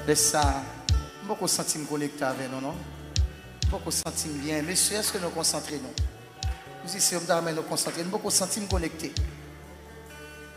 Laisse ça. Beaucoup sentir me connecter avec nous, non? Beaucoup sentir bien. Monsieur, est-ce que nous concentrons nous? Nous ici, nous nous concentrer. Beaucoup sentir me connecter.